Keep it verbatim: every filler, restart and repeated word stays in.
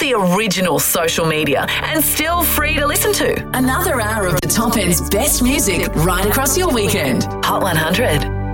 the original social media and still free to listen to. Another hour of the top end's best music right across your weekend. Hot one hundred.